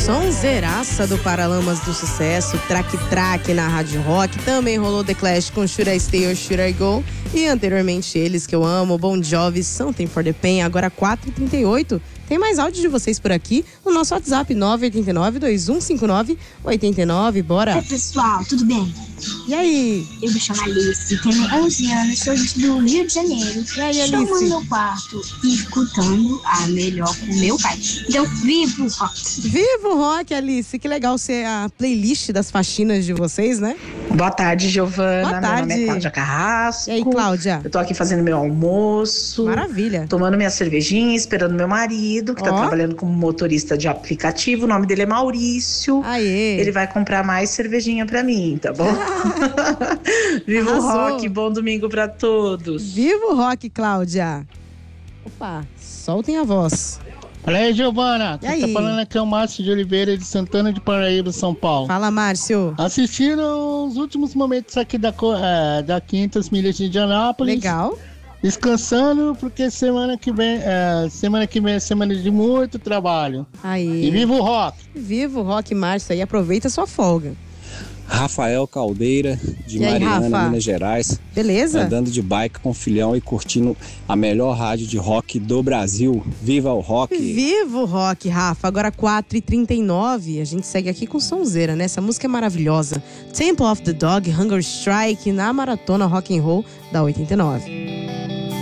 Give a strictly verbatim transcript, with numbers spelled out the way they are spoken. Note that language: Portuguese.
Sonzeiraça do Paralamas do Sucesso, Track Track na Rádio Rock. Também rolou The Clash com Should I Stay or Should I Go? E anteriormente eles que eu amo, Bon Jovi, Something for the Pain, agora quatro e trinta e oito. Tem mais áudio de vocês por aqui no nosso WhatsApp nove oito nove, dois um cinco nove, oito nove. Bora! Oi, pessoal, tudo bem? E aí? Eu me chamo Alice, tenho onze anos, sou do Rio de Janeiro. E aí, Estou Alice? no meu quarto e escutando a melhor com meu pai. Então, viva o rock! Viva o rock, Alice! Que legal ser a playlist das faxinas de vocês, né? Boa tarde, Giovana. Boa tarde. Meu nome é Cláudia Carrasco. E aí, Cláudia? Eu tô aqui fazendo meu almoço. Maravilha. Tomando minha cervejinha, esperando meu marido, que Ó. tá trabalhando como motorista de aplicativo. O nome dele é Maurício. Aê! Ele vai comprar mais cervejinha pra mim, tá bom? Viva o Arrasou. rock, bom domingo pra todos. Viva o rock, Cláudia! Opa, soltem a voz. Olha aí, Giovana. E Quem aí? tá falando aqui é o Márcio de Oliveira, de Santana de Paraíba, São Paulo. Fala, Márcio. Assistindo os últimos momentos aqui da, co- eh, da quinhentas milhas de Indianápolis. Legal. Descansando, porque semana que vem, eh, semana que vem é semana de muito trabalho. Aí. E viva o rock! Viva o rock, Márcio. Aí aproveita a sua folga. Rafael Caldeira, de E aí, Mariana, Rafa? Minas Gerais. Beleza? Andando de bike com o filhão e curtindo a melhor rádio de rock do Brasil. Viva o rock! Viva o rock, Rafa. Agora quatro e trinta e nove. A gente segue aqui com sonzeira, né? Essa música é maravilhosa. Temple of the Dog, Hunger Strike, na Maratona Rock and Roll da oitenta e nove.